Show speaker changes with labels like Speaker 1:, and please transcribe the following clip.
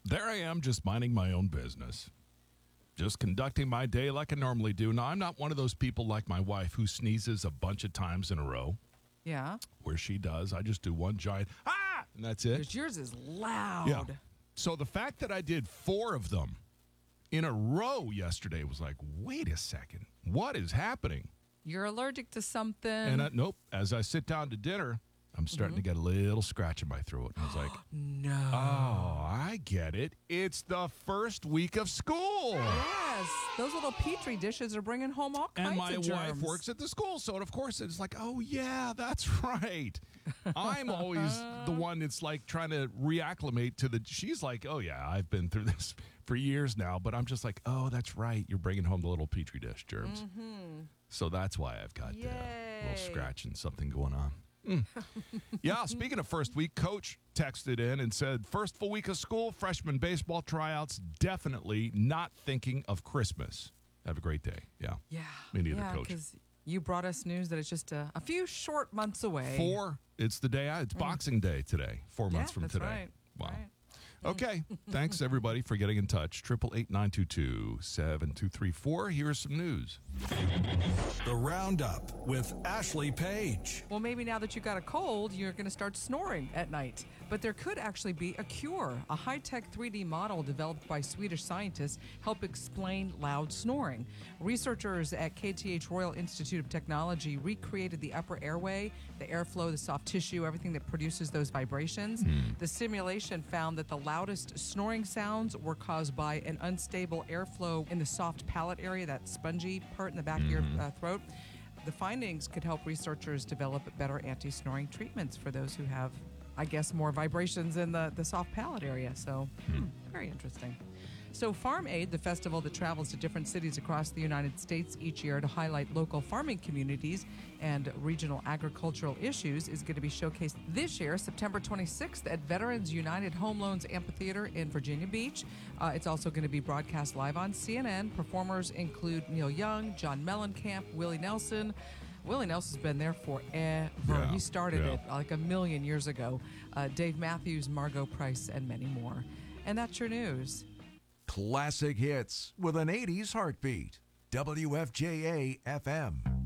Speaker 1: There I am, just minding my own business. Just conducting my day like I normally do. Now, I'm not one of those people like my wife who sneezes a bunch of times in a row.
Speaker 2: Yeah.
Speaker 1: Where she does. I just do one giant, and that's it.
Speaker 2: Because yours is loud.
Speaker 1: Yeah. So the fact that I did 4 of them in a row yesterday was like, wait a second. What is happening?
Speaker 2: You're allergic to something.
Speaker 1: And nope. As I sit down to dinner, I'm starting to get a little scratch in my throat. And I was like,
Speaker 2: no.
Speaker 1: Oh, I get it. It's the first week of school.
Speaker 2: Yes. Those little Petri dishes are bringing home all kinds
Speaker 1: And my
Speaker 2: of germs.
Speaker 1: wife works at the school. So, of course, it's like, oh, yeah, that's right. I'm always the one that's like trying to reacclimate to the. She's like, oh, yeah, I've been through this for years now. But I'm just like, oh, that's right. You're bringing home the little Petri dish germs. Mm-hmm. So that's why I've got a little scratch and something going on. Yeah, speaking of first week, Coach texted in and said, first full week of school, freshman baseball tryouts, definitely not thinking of Christmas. Have a great day. Yeah.
Speaker 2: Yeah.
Speaker 1: Me neither, Coach.
Speaker 2: Because you brought us news that it's just a few short months away.
Speaker 1: 4. It's the day. It's Boxing Day today. 4 months from
Speaker 2: that's
Speaker 1: today.
Speaker 2: Right.
Speaker 1: Wow.
Speaker 2: Right.
Speaker 1: Okay. Thanks, everybody, for getting in touch. 888-922-7234. Here's some news.
Speaker 3: The Roundup with Ashley Page.
Speaker 2: Well, maybe now that you got a cold, you're going to start snoring at night. But there could actually be a cure. A high-tech 3D model developed by Swedish scientists help explain loud snoring. Researchers at KTH Royal Institute of Technology recreated the upper airway, the airflow, the soft tissue, everything that produces those vibrations. The simulation found that the loudest snoring sounds were caused by an unstable airflow in the soft palate area, that spongy part in the back of your throat. The findings could help researchers develop better anti-snoring treatments for those who have, I guess, more vibrations in the soft palate area. So, very interesting. So Farm Aid, the festival that travels to different cities across the United States each year to highlight local farming communities and regional agricultural issues, is going to be showcased this year, September 26th, at Veterans United Home Loans Amphitheater in Virginia Beach. It's also going to be broadcast live on CNN. Performers include Neil Young, John Mellencamp, Willie Nelson. Willie Nelson's been there forever.
Speaker 1: Yeah,
Speaker 2: He started it like a million years ago. Dave Matthews, Margot Price, and many more. And that's your news.
Speaker 3: Classic hits with an 80s heartbeat. WFJA FM.